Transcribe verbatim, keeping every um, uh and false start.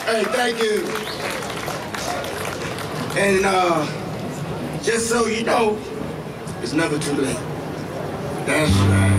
Hey, thank you. And uh, just so you know, it's never too late. That's right.